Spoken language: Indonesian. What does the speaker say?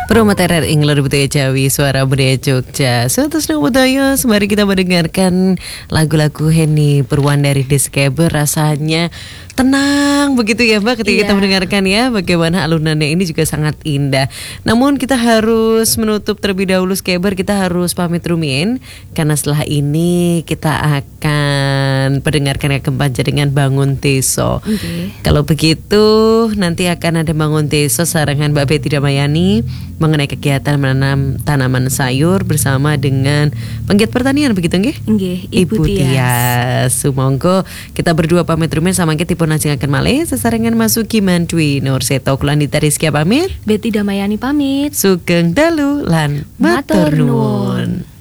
Promoterer Ingler Budaya Jawi, Suara Budaya Jogja. Suatu budaya, sembari kita mendengarkan lagu-lagu Henny Purwandari Deskeber, rasanya tenang begitu ya Mbak ketika kita mendengarkan ya. Bagaimana alunannya ini juga sangat indah. Namun kita harus menutup terlebih dahulu Skeber, kita harus pamit rumiin karena setelah ini kita akan mendengarkan Agem Panjenengan Bangun Teso. Kalau begitu nanti akan ada Bangun Teso sarangan Mbak Betty Damayani mengenai kegiatan menanam tanaman sayur bersama dengan penggiat pertanian begitu nggih? Nggih, Ibu Tias. Sumangga kita berdua pamit rumiyin sama kita akan malih sesarengan masuki mantui Nur Seto kulan Rizky pamit. Betty Damayani pamit. Sugeng dalu lan matur nuwun.